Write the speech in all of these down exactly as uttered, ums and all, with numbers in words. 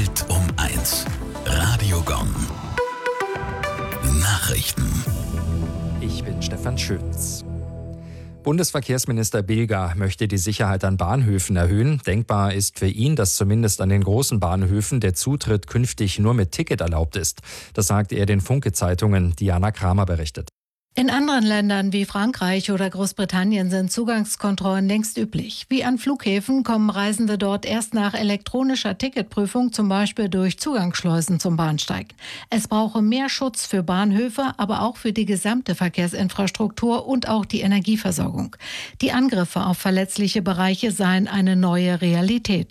Welt um eins. Radio Gong. Nachrichten. Ich bin Stefan Schütz. Bundesverkehrsminister Bilger möchte die Sicherheit an Bahnhöfen erhöhen. Denkbar ist für ihn, dass zumindest an den großen Bahnhöfen der Zutritt künftig nur mit Ticket erlaubt ist. Das sagt er den Funke-Zeitungen. Diana Kramer berichtet. In anderen Ländern wie Frankreich oder Großbritannien sind Zugangskontrollen längst üblich. Wie an Flughäfen kommen Reisende dort erst nach elektronischer Ticketprüfung, zum Beispiel durch Zugangsschleusen zum Bahnsteig. Es brauche mehr Schutz für Bahnhöfe, aber auch für die gesamte Verkehrsinfrastruktur und auch die Energieversorgung. Die Angriffe auf verletzliche Bereiche seien eine neue Realität.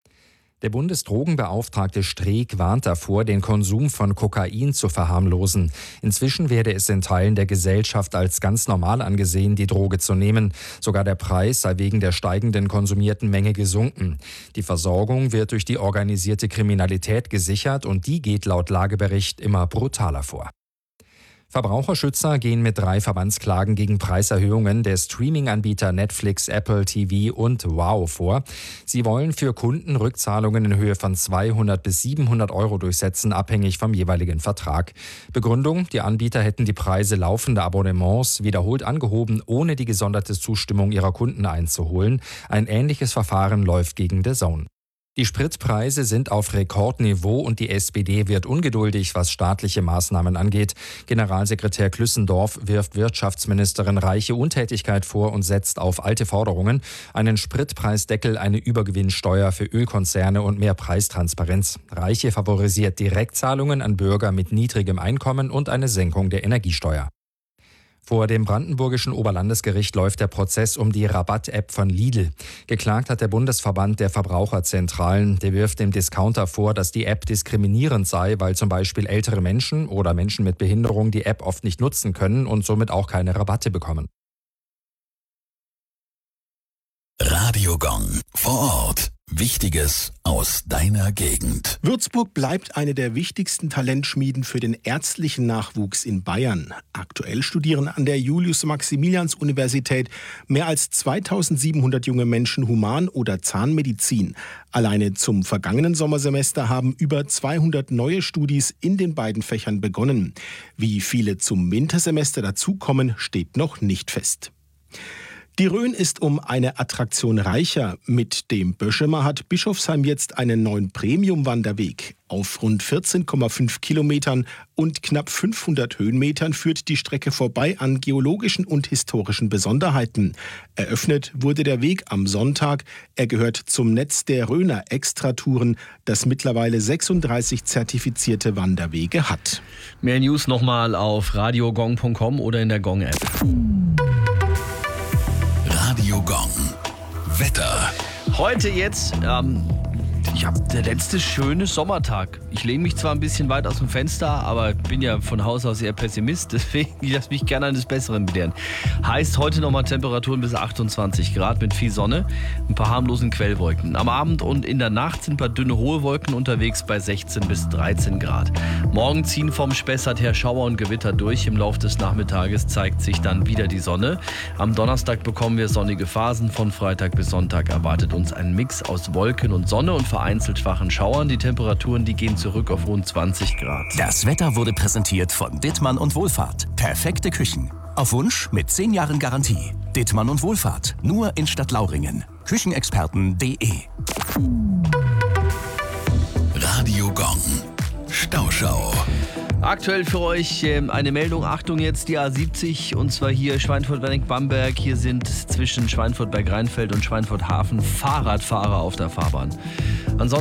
Der Bundesdrogenbeauftragte Streeck warnt davor, den Konsum von Kokain zu verharmlosen. Inzwischen werde es in Teilen der Gesellschaft als ganz normal angesehen, die Droge zu nehmen. Sogar der Preis sei wegen der steigenden konsumierten Menge gesunken. Die Versorgung wird durch die organisierte Kriminalität gesichert und die geht laut Lagebericht immer brutaler vor. Verbraucherschützer gehen mit drei Verbandsklagen gegen Preiserhöhungen der Streaming-Anbieter Netflix, Apple T V und Wow vor. Sie wollen für Kunden Rückzahlungen in Höhe von zweihundert bis siebenhundert Euro durchsetzen, abhängig vom jeweiligen Vertrag. Begründung: Die Anbieter hätten die Preise laufender Abonnements wiederholt angehoben, ohne die gesonderte Zustimmung ihrer Kunden einzuholen. Ein ähnliches Verfahren läuft gegen D A Z N. Die Spritpreise sind auf Rekordniveau und die S P D wird ungeduldig, was staatliche Maßnahmen angeht. Generalsekretär Klüssendorf wirft Wirtschaftsministerin Reiche Untätigkeit vor und setzt auf alte Forderungen: einen Spritpreisdeckel, eine Übergewinnsteuer für Ölkonzerne und mehr Preistransparenz. Reiche favorisiert Direktzahlungen an Bürger mit niedrigem Einkommen und eine Senkung der Energiesteuer. Vor dem brandenburgischen Oberlandesgericht läuft der Prozess um die Rabatt-App von Lidl. Geklagt hat der Bundesverband der Verbraucherzentralen. Der wirft dem Discounter vor, dass die App diskriminierend sei, weil zum Beispiel ältere Menschen oder Menschen mit Behinderung die App oft nicht nutzen können und somit auch keine Rabatte bekommen. Radio Gong. Vor Ort. Wichtiges aus deiner Gegend. Würzburg bleibt eine der wichtigsten Talentschmieden für den ärztlichen Nachwuchs in Bayern. Aktuell studieren an der Julius-Maximilians-Universität mehr als zweitausendsiebenhundert junge Menschen Human- oder Zahnmedizin. Alleine zum vergangenen Sommersemester haben über zweihundert neue Studis in den beiden Fächern begonnen. Wie viele zum Wintersemester dazukommen, steht noch nicht fest. Die Rhön ist um eine Attraktion reicher. Mit dem Böschemer hat Bischofsheim jetzt einen neuen Premium-Wanderweg. Auf rund vierzehn Komma fünf Kilometern und knapp fünfhundert Höhenmetern führt die Strecke vorbei an geologischen und historischen Besonderheiten. Eröffnet wurde der Weg am Sonntag. Er gehört zum Netz der Rhöner Extratouren, das mittlerweile sechsunddreißig zertifizierte Wanderwege hat. Mehr News nochmal auf radiogong punkt com oder in der Gong-App. Radio Gong. Wetter. Heute jetzt, ähm, ich habe der letzte schöne Sommertag. Ich lehne mich zwar ein bisschen weit aus dem Fenster, aber bin ja von Haus aus eher Pessimist, deswegen lasse mich gerne eines Besseren belehren. Heißt heute nochmal Temperaturen bis achtundzwanzig Grad mit viel Sonne, ein paar harmlosen Quellwolken. Am Abend und in der Nacht sind ein paar dünne hohe Wolken unterwegs bei sechzehn bis dreizehn Grad. Morgen ziehen vom Spessart her Schauer und Gewitter durch. Im Laufe des Nachmittages zeigt sich dann wieder die Sonne. Am Donnerstag bekommen wir sonnige Phasen. Von Freitag bis Sonntag erwartet uns ein Mix aus Wolken und Sonne und vereinzelt schwachen Schauern. Die Temperaturen, die gehen zurück auf rund zwanzig Grad. Das Wetter wurde präsentiert von Dittmann und Wohlfahrt. Perfekte Küchen. Auf Wunsch mit zehn Jahren Garantie. Dittmann und Wohlfahrt. Nur in Stadtlauringen. Küchenexperten punkt de. Radio Gong. Stauschau. Aktuell für euch äh, eine Meldung, Achtung jetzt, die A siebzig, und zwar hier Schweinfurt-Wenning-Bamberg. Hier sind zwischen Schweinfurt-Berg-Rheinfeld und Schweinfurt-Hafen Fahrradfahrer auf der Fahrbahn. Ansonsten